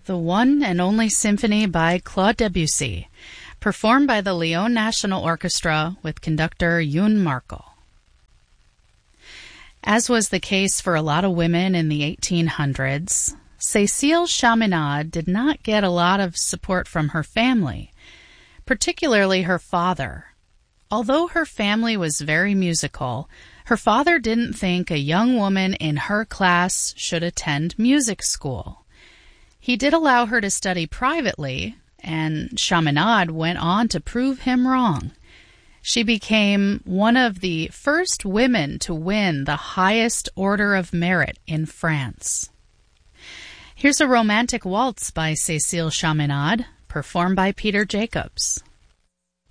the one and only symphony by Claude Debussy, performed by the Lyon National Orchestra with conductor Youn Markel. As was the case for a lot of women in the 1800s, Cécile Chaminade did not get a lot of support from her family, particularly her father. Although her family was very musical, her father didn't think a young woman in her class should attend music school. He did allow her to study privately, and Chaminade went on to prove him wrong. She became one of the first women to win the highest order of merit in France. Here's a romantic waltz by Cécile Chaminade, performed by Peter Jacobs.